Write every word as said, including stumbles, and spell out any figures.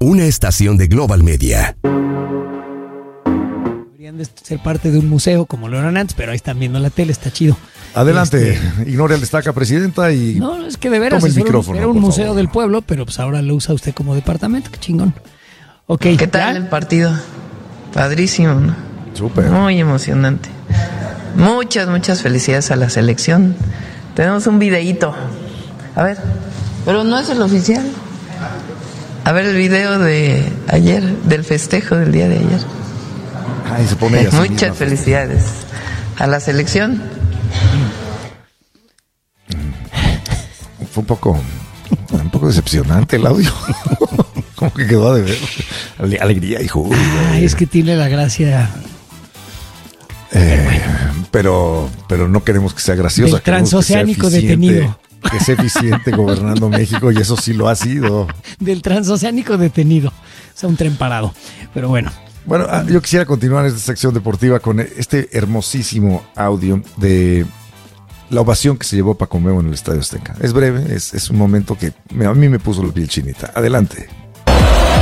una estación de Global Media. Deberían de ser parte de un museo como lo eran antes, pero ahí están viendo la tele, está chido. Adelante, Este, ignore al destaca, presidenta, y no, es que de veras tome el era un- micrófono, era un por museo favor. del pueblo, pero pues ahora lo usa usted como departamento, qué chingón. Ok, ¿Qué tal ¿ya? el partido? Padrísimo, ¿no? Súper. Muy emocionante. Muchas, muchas felicidades a la selección. Tenemos un videíto. A ver, pero no es el oficial. A ver el video de ayer, del festejo del día de ayer. Ay, se pone ella a sí misma. Muchas felicidades a la selección. Fue un poco, un poco decepcionante el audio. Como que quedó a deber. Ale- Alegría, hijo. Uy, Ay, es que tiene la gracia eh, pero, pero no queremos que sea graciosa. del queremos que sea transoceánico eficiente, detenido. Que sea eficiente gobernando México, y eso sí lo ha sido. del transoceánico detenido. O sea, un tren parado. Pero bueno, Bueno, ah, yo quisiera continuar esta sección deportiva con este hermosísimo audio de la ovación que se llevó Paco Memo en el Estadio Azteca. Es breve, es, es un momento que me- a mí me puso la piel chinita. Adelante.